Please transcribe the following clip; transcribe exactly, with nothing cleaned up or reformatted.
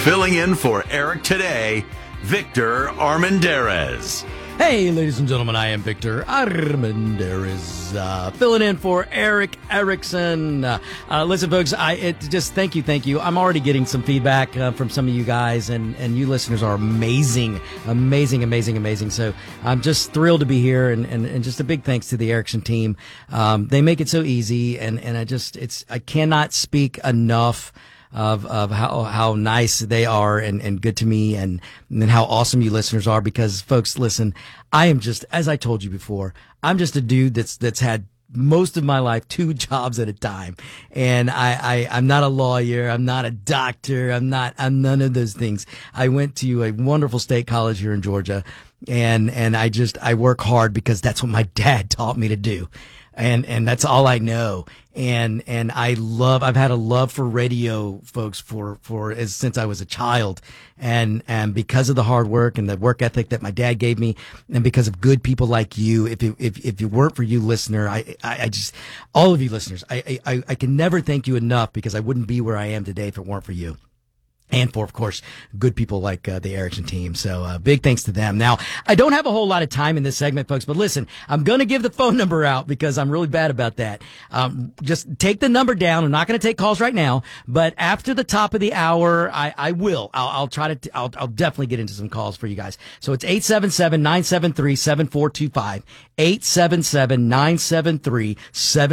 Filling in for Eric today, Victor Armendariz. Hey, ladies and gentlemen, I am Victor Armendariz, uh, filling in for Eric Erickson. Uh, uh, listen, folks, I it, just thank you, thank you. I'm already getting some feedback uh, from some of you guys, and, and you listeners are amazing, amazing, amazing, amazing. So I'm just thrilled to be here, and, and, and just a big thanks to the Erickson team. Um, they make it so easy, and, and I just it's I cannot speak enough of of how how nice they are and, and good to me, and, and how awesome you listeners are. Because, folks, listen, I am just, as I told you before, I'm just a dude that's that's had most of my life two jobs at a time, and I, I I'm not a lawyer, I'm not a doctor, I'm not I'm none of those things. I went to a wonderful state college here in Georgia, and and I just I work hard because that's what my dad taught me to do. And, and that's all I know. And, and I love, I've had a love for radio, folks, for, for, as, since I was a child. And, and because of the hard work and the work ethic that my dad gave me, and because of good people like you, if it, if, if it weren't for you, listener, I, I, I just, all of you listeners, I, I, I can never thank you enough, because I wouldn't be where I am today if it weren't for you. And for, of course, good people like uh, the Erickson team. So uh, big thanks to them. Now, I don't have a whole lot of time in this segment, folks, but listen, I'm going to give the phone number out because I'm really bad about that. Um, just take the number down. I'm not going to take calls right now, but after the top of the hour, I, I will. I'll, I'll try to, t- I'll, I'll definitely get into some calls for you guys. So it's eight seven seven, nine seven three, seven four two five, eight seven seven, nine seven three, seven